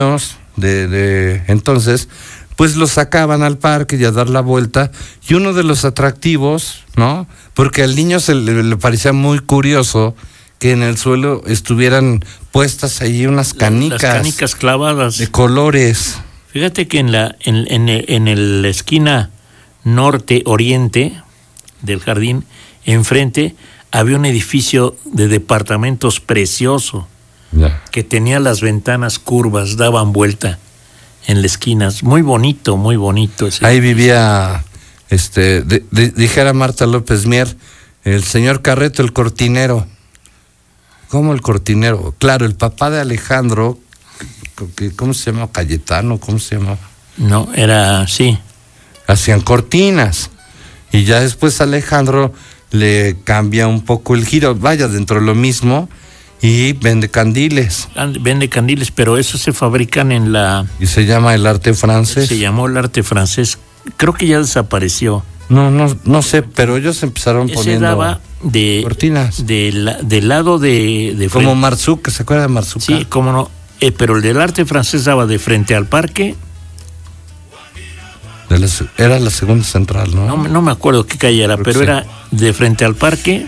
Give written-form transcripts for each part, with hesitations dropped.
de entonces, pues los sacaban al parque y a dar la vuelta, y uno de los atractivos, ¿no? Porque al niño le parecía muy curioso que en el suelo estuvieran puestas ahí unas canicas. Las canicas clavadas. De colores. Fíjate que en la esquina norte-oriente del jardín, enfrente, había un edificio de departamentos precioso, que tenía las ventanas curvas, daban vuelta en las esquinas. Muy bonito ese. Ahí vivía, dijera Marta López Mier, el señor Carreto, el cortinero. ¿Cómo el cortinero? Claro, el papá de Alejandro, ¿cómo se llama? Cayetano, ¿cómo se llama? No, era así. Hacían cortinas. Y ya después Alejandro le cambia un poco el giro, vaya, dentro de lo mismo, y vende candiles. Vende candiles, pero esos se fabrican en la... ¿Y se llama el arte francés? Se llamó el arte francés. Creo que ya desapareció. No sé, pero ellos empezaron poniendo daba de cortinas. Del lado de como Marzuca, ¿se acuerda de Marzuca? Sí, cómo no. Pero el del arte francés daba de frente al parque. Era la segunda central, ¿no? No me acuerdo qué calle era, pero sí. Era de frente al parque.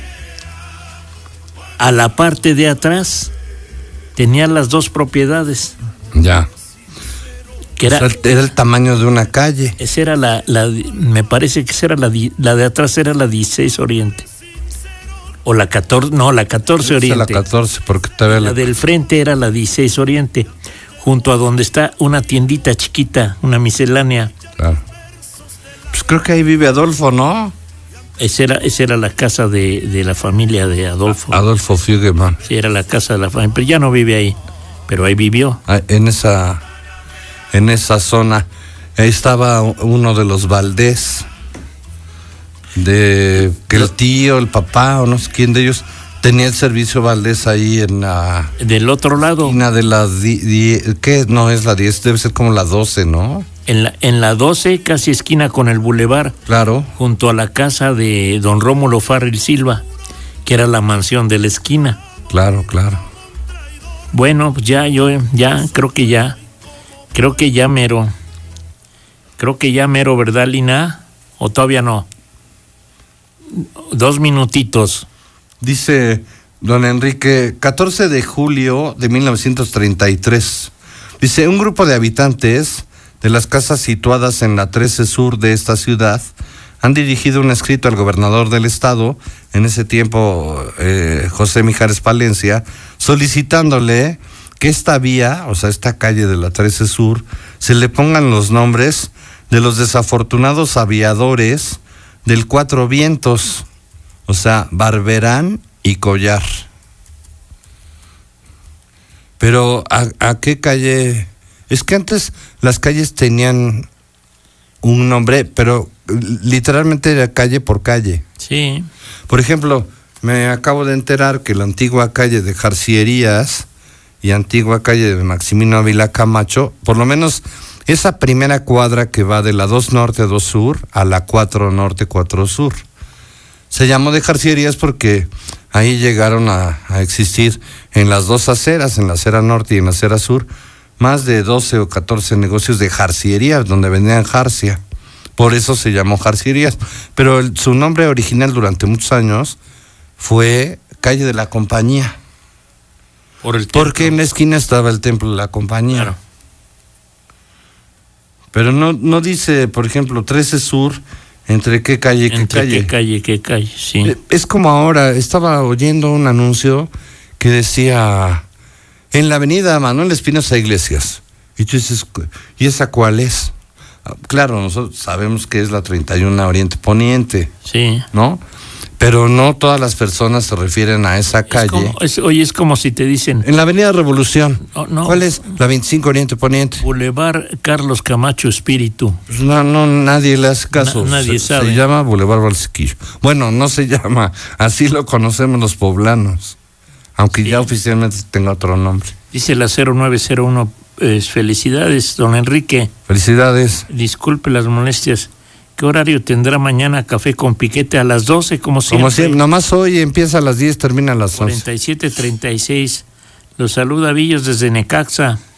A la parte de atrás tenía las dos propiedades. Ya. Que era el tamaño de una calle. Esa era me parece que esa era la de atrás era la 16 Oriente. O la 14, no, la 14 Oriente. La 14, porque todavía la del frente era la 16 Oriente, junto a donde está una tiendita chiquita, una miscelánea. Claro. Pues creo que ahí vive Adolfo, ¿no? Esa era la casa de la familia de Adolfo. Adolfo Fuggemann. Sí, era la casa de la familia, pero ya no vive ahí, pero ahí vivió. En esa zona, ahí estaba uno de los Valdés, que el tío, el papá, o no sé quién de ellos, tenía el servicio Valdés ahí en la... Del otro lado. De la ¿qué? No es la 10, debe ser como la 12, ¿no? En la 12, casi esquina con el bulevar. Claro. Junto a la casa de don Rómulo Farril Silva, que era la mansión de la esquina. Claro. Bueno, pues creo que ya mero. Creo que ya mero, ¿verdad, Lina? ¿O todavía no? 2 minutitos. Dice don Enrique, 14 de julio de 1933. Dice, un grupo de habitantes de las casas situadas en la 13 Sur de esta ciudad han dirigido un escrito al gobernador del estado, en ese tiempo José Mijares Palencia, solicitándole que esta vía, o sea, esta calle de la 13 Sur, se le pongan los nombres de los desafortunados aviadores del Cuatro Vientos, o sea, Barberán y Collar. Pero, ¿a qué calle? Es que antes las calles tenían un nombre, pero literalmente era calle por calle. Sí. Por ejemplo, me acabo de enterar que la antigua calle de Jarcierías y antigua calle de Maximino Ávila Camacho, por lo menos esa primera cuadra que va de la 2 Norte a 2 Sur a la 4 Norte, 4 Sur, se llamó de Jarcierías porque ahí llegaron a existir en las dos aceras, en la acera norte y en la acera sur, más de 12 o 14 negocios de jarcierías, donde vendían jarcia. Por eso se llamó Jarcierías. Pero su nombre original durante muchos años fue Calle de la Compañía. Porque en la esquina estaba el templo de la Compañía. Claro. Pero no dice, por ejemplo, 13 Sur, ¿entre qué calle y qué calle? ¿Qué calle? Sí. Es como ahora, estaba oyendo un anuncio que decía, en la avenida Manuel Espinosa Iglesias. Y tú dices, ¿y esa cuál es? Claro, nosotros sabemos que es la 31 Oriente Poniente. Sí. ¿No? Pero no todas las personas se refieren a esa calle. Es como si te dicen... En la avenida Revolución. No. ¿Cuál es? La 25 Oriente Poniente. Boulevard Carlos Camacho Espíritu. Pues no, nadie le hace caso. Nadie sabe. Se llama Boulevard Valsequillo. Bueno, no se llama, así lo conocemos los poblanos. Aunque ya oficialmente tenga otro nombre. Dice la 0901, felicidades, don Enrique. Felicidades. Disculpe las molestias. ¿Qué horario tendrá mañana Café con Piquete? A las 12, como siempre. Como siempre, nomás hoy empieza a las 10, termina a las 11. 47:36. Los saluda Villos desde Necaxa.